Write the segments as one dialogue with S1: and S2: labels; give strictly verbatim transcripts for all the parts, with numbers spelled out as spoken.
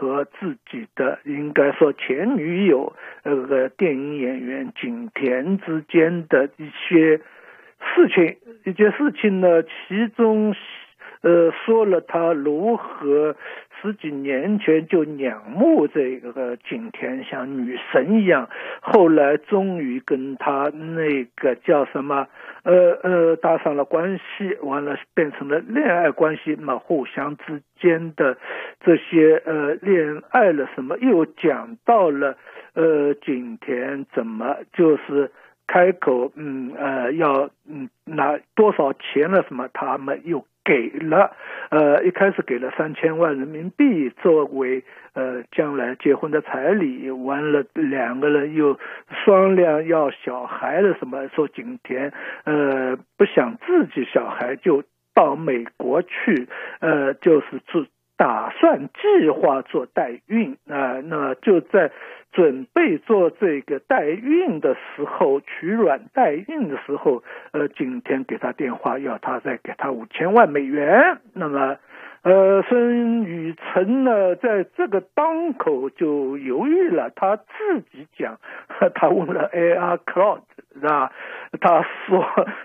S1: 和自己的应该说前女友那个电影演员景甜之间的一些事情，一些事情呢，其中呃说了他如何十几年前就仰慕这个景甜像女神一样，后来终于跟他那个叫什么呃呃搭上了关系，完了变成了恋爱关系嘛，互相之间的这些呃恋爱了什么，又讲到了呃景甜怎么就是开口嗯呃要嗯拿多少钱了什么，他们又给了呃一开始给了三千万人民币作为呃将来结婚的彩礼，完了两个人又商量要小孩的什么，说景甜呃不想自己小孩就到美国去，呃就是做打算计划做代孕啊、呃，那就在准备做这个代孕的时候，取卵代孕的时候，呃，景甜给他电话，要他再给他五千万美元。那么，呃，孙雨晨呢，在这个当口就犹豫了，他自己讲，他问了 A R Claude， 是吧？他说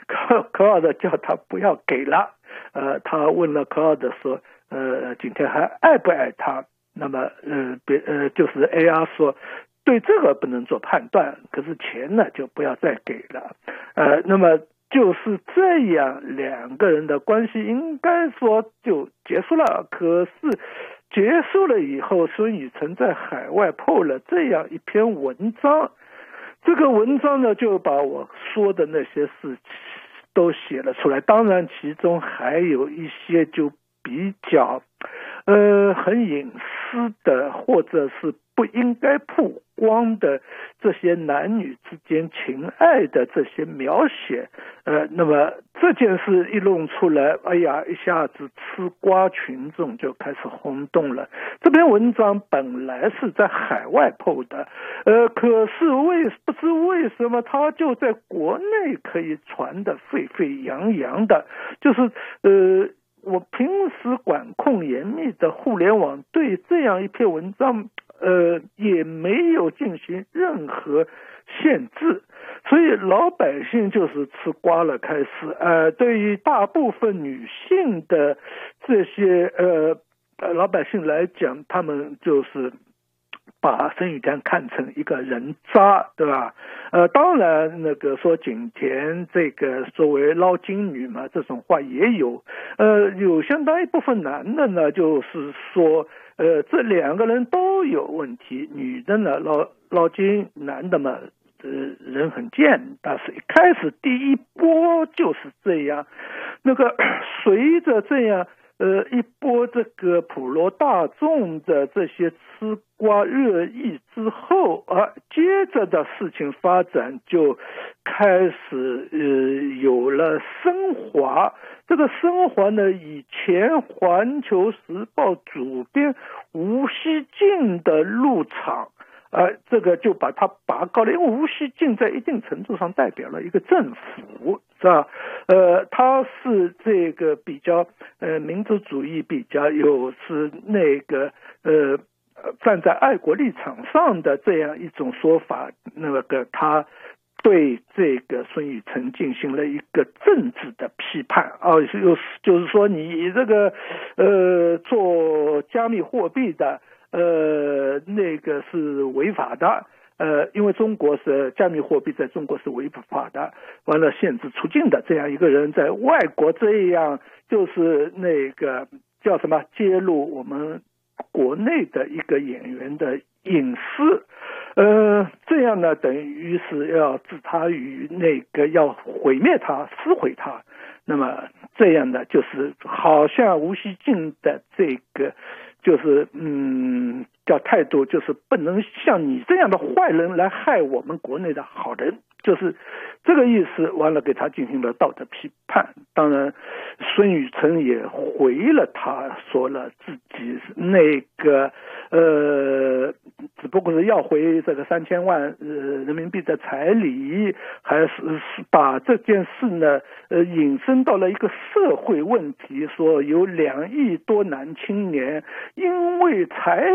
S1: Claude 叫他不要给了，呃，他问了 Claude 说。呃，景甜还爱不爱他？那么，呃，别呃，就是 A R 说，对这个不能做判断，可是钱呢就不要再给了。呃，那么就是这样，两个人的关系应该说就结束了。可是结束了以后，孙雨晨在海外破了这样一篇文章，这个文章呢就把我说的那些事都写了出来。当然，其中还有一些就比较呃很隐私的，或者是不应该曝光的这些男女之间情爱的这些描写，呃，那么这件事一弄出来，哎呀，一下子吃瓜群众就开始轰动了。这篇文章本来是在海外PO的，呃，可是为不知为什么它就在国内可以传得沸沸扬扬的，就是呃。我平时管控严密的互联网对这样一篇文章呃也没有进行任何限制，所以老百姓就是吃瓜了开始。呃对于大部分女性的这些呃老百姓来讲，他们就是把孙雨甜看成一个人渣，对吧？呃，当然那个说景甜这个作为捞金女嘛，这种话也有。呃，有相当一部分男的呢，就是说，呃，这两个人都有问题。女的呢捞捞金，男的嘛，呃，人很贱。但是一开始第一波就是这样，那个随着这样。呃，一波这个普罗大众的这些吃瓜热议之后啊，接着的事情发展就开始呃有了升华。这个升华呢，以前《环球时报》主编吴锡进的入场。呃，这个就把它拔高了，因为吴锡进在一定程度上代表了一个政府，是吧？呃，他是这个比较呃民族主义比较有是那个呃站在爱国立场上的这样一种说法，那个他对这个孙雨晨进行了一个政治的批判啊，又就是说你这个呃做加密货币的。呃，那个是违法的，呃，因为中国是加密货币，在中国是违法的，完了限制出境的，这样一个人在外国这样就是那个叫什么揭露我们国内的一个演员的隐私，呃，这样呢等于是要置他于那个要毁灭他，撕毁他。那么这样呢，就是好像吴锡进的这个。就是嗯，叫态度就是不能像你这样的坏人来害我们国内的好人，就是这个意思。完了给他进行了道德批判。当然孙雨晨也回了他，说了自己那个呃只不过是要回这个三千万呃人民币的彩礼，还是把这件事呢呃引申到了一个社会问题，说有两亿多男青年因为财